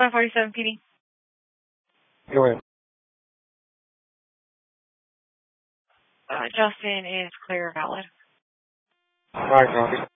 547 PD. Go ahead. Justin is clear valid. All right, copy.